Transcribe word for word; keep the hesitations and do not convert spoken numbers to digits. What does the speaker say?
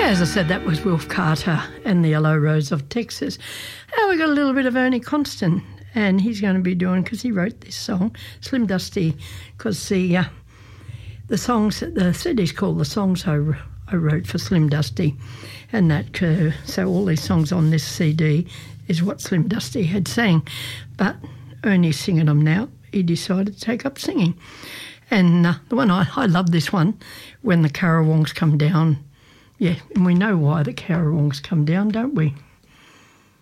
As I said, that was Wilf Carter and the Yellow Rose of Texas. Now we got a little bit of Ernie Constant, and he's going to be doing, because he wrote this song, Slim Dusty, because the uh, the songs, the C D's called The Songs I, I Wrote for Slim Dusty, and that, uh, so all these songs on this C D is what Slim Dusty had sang, but Ernie's singing them now. He decided to take up singing. And uh, the one I, I love this one, When the Currawongs Come Down. Yeah, and we know why the Currawongs come down, don't we?